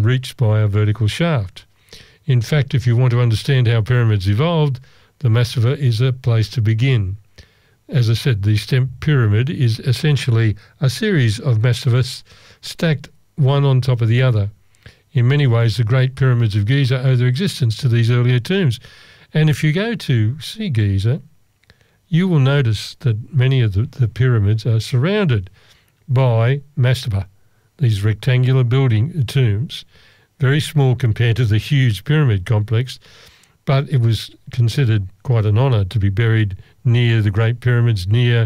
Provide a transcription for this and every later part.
and reached by a vertical shaft. In fact, if you want to understand how pyramids evolved, the mastaba is a place to begin. As I said, the Stemp pyramid is essentially a series of mastabas stacked one on top of the other. In many ways, the Great Pyramids of Giza owe their existence to these earlier tombs. And if you go to see Giza, you will notice that many of the pyramids are surrounded by mastaba, these rectangular building tombs, very small compared to the huge pyramid complex, but it was considered quite an honour to be buried near the Great Pyramids, near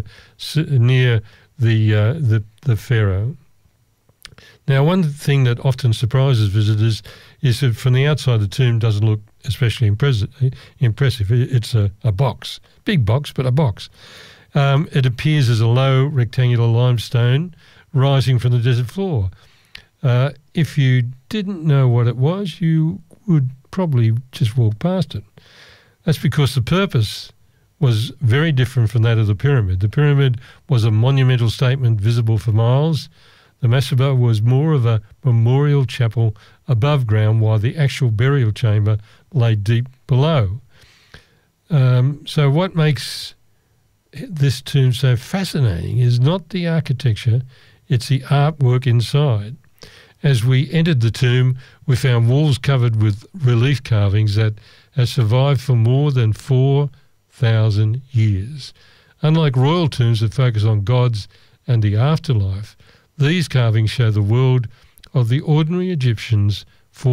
the pharaoh. Now, one thing that often surprises visitors is that from the outside the tomb doesn't look especially impressive. It's a box, big box, but a box. It appears as a low rectangular limestone rising from the desert floor. If you didn't know what it was, you would probably just walk past it. That's because the purpose was very different from that of the pyramid. The pyramid was a monumental statement visible for miles. The mastaba was more of a memorial chapel above ground, while the actual burial chamber lay deep below. So what makes this tomb so fascinating is not the architecture, it's the artwork inside. As we entered the tomb, we found walls covered with relief carvings that have survived for more than 4,000 years. Unlike royal tombs that focus on gods and the afterlife, these carvings show the world of the ordinary Egyptians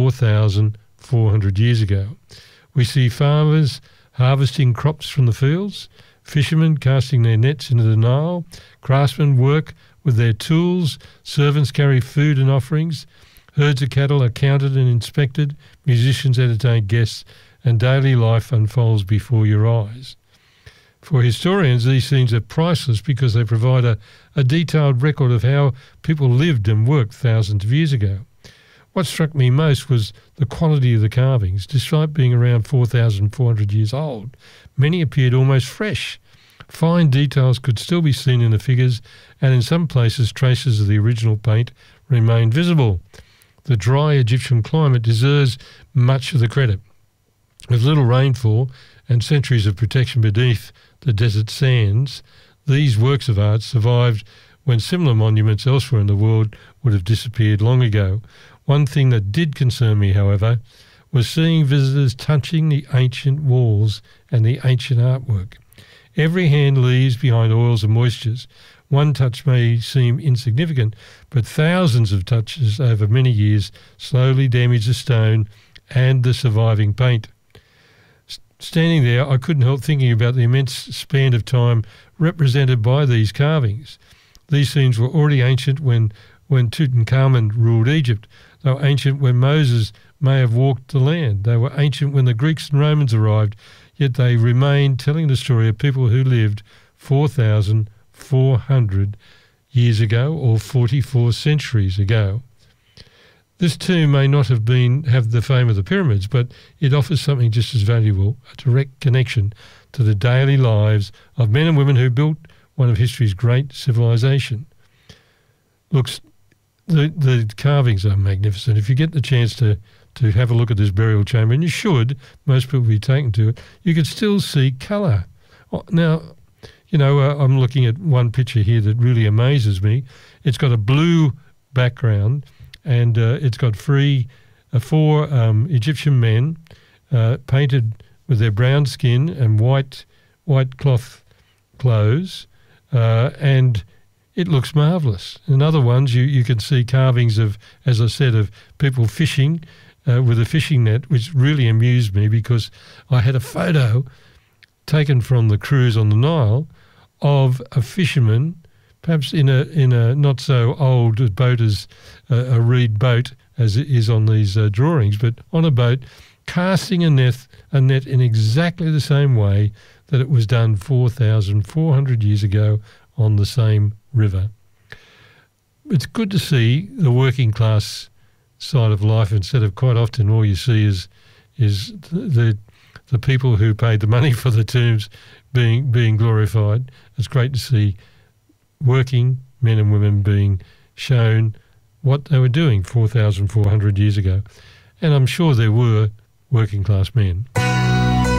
4,400 years ago. We see farmers harvesting crops from the fields, fishermen casting their nets into the Nile, craftsmen work with their tools, servants carry food and offerings, herds of cattle are counted and inspected, musicians entertain guests, and daily life unfolds before your eyes. For historians, these scenes are priceless because they provide a detailed record of how people lived and worked thousands of years ago. What struck me most was the quality of the carvings. Despite being around 4,400 years old, many appeared almost fresh. Fine details could still be seen in the figures, and in some places traces of the original paint remain visible. The dry Egyptian climate deserves much of the credit. With little rainfall and centuries of protection beneath the desert sands, these works of art survived when similar monuments elsewhere in the world would have disappeared long ago. One thing that did concern me, however, was seeing visitors touching the ancient walls and the ancient artwork. Every hand leaves behind oils and moistures. One touch may seem insignificant, but thousands of touches over many years slowly damage the stone and the surviving paint. Standing there, I couldn't help thinking about the immense span of time represented by these carvings. These scenes were already ancient when Tutankhamun ruled Egypt. They were ancient when Moses may have walked the land. They were ancient when the Greeks and Romans arrived, yet they remain telling the story of people who lived 4,400 years ago or 44 centuries ago. This tomb may not have the fame of the pyramids, but it offers something just as valuable, a direct connection to the daily lives of men and women who built one of history's great civilization. Looks, the carvings are magnificent. If you get the chance to have a look at this burial chamber, and you should, most people will be taken to it, you could still see colour. Now, I'm looking at one picture here that really amazes me. It's got a blue background, and it's got four Egyptian men painted with their brown skin and white cloth clothes, and it looks marvellous. In other ones, you can see carvings of, as I said, of people fishing with a fishing net, which really amused me because I had a photo taken from the cruise on the Nile of a fisherman, perhaps in a not so old boat as a reed boat as it is on these drawings, but on a boat casting a net in exactly the same way that it was done 4,400 years ago on the same river. It's good to see the working class side of life instead of quite often all you see is the people who paid the money for the tombs being glorified. It's great to see working men and women being shown what they were doing 4,400 years ago. And I'm sure there were working class men.